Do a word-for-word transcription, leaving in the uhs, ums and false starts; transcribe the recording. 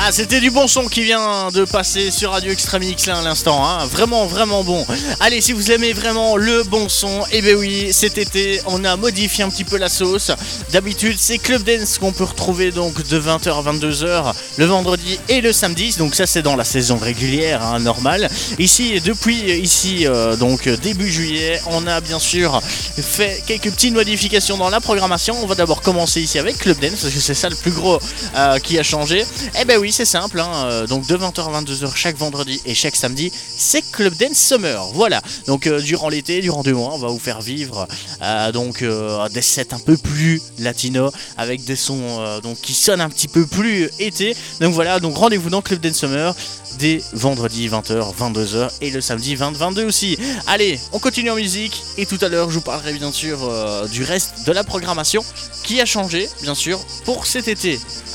Ah, c'était du bon son qui vient de passer sur Radio Extramix là à l'instant, hein. Vraiment, vraiment bon. Allez, si vous aimez vraiment le bon son, eh ben oui, cet été, on a modifié un petit peu la sauce. D'habitude, c'est Club Dance qu'on peut retrouver donc de vingt heures à vingt-deux heures le vendredi et le samedi. Donc ça, c'est dans la saison régulière, hein, normale. Ici, depuis ici, euh, donc début juillet, on a bien sûr fait quelques petites modifications dans la programmation. On va d'abord commencer ici avec Club Dance parce que c'est ça le plus gros euh, qui a changé. Eh ben oui, c'est simple, hein, euh, donc de vingt heures à vingt-deux heures chaque vendredi et chaque samedi, c'est Club Dance Summer. Voilà, donc euh, durant l'été, durant deux mois, on va vous faire vivre euh, donc euh, des sets un peu plus latino avec des sons euh, donc qui sonnent un petit peu plus été. Donc voilà, donc rendez-vous dans Club Dance Summer dès vendredi vingt heures, vingt-deux heures et le samedi vingt, vingt-deux aussi. Allez, on continue en musique et tout à l'heure, je vous parlerai bien sûr euh, du reste de la programmation qui a changé, bien sûr, pour cet été.